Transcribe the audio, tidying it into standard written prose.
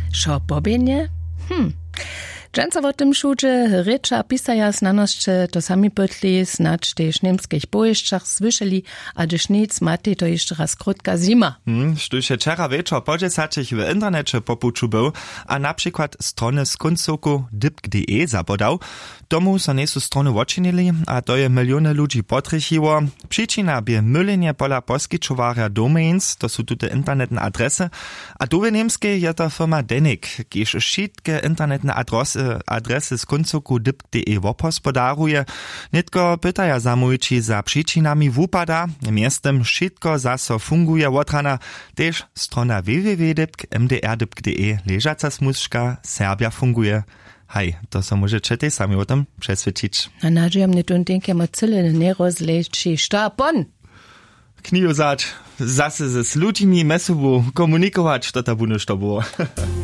Szo pobienie? Dżęca o tym szudże rycza pisaja znanosće to sami pytli, snacz tež niemskich bojišćach słyszeli, a gdyż nic mati to jeszcze raz krótka zima. Štuž je včera večer po 10 w internecie popuču był, a na przykład strony z końcówku dypk.de zapodał, tomu so niesu strony odčinili, a to je miliony ludzi potrychiło. Przyczyna bie mylenie pola poskičowarja domains, to są tute internetne adresy, a tu w niemskiej je to firma Denik, kiež wszystkie internetne adresy z końcówku dypk.de wopospodaruje, nitko pytaja zamójci za przyczynami wupada, miestem wszystko zaso funguje otrana, też strona www.mdr.de leżaca smuszka Serbia funguje. Hej, to so możecie też sami o tym przesvědčić. A nadziejam nie tuntinkę ma cyle nie rozleći štapon. Kniju zać, zase ze ludźmi mesowo komunikować, to ta bunu što było.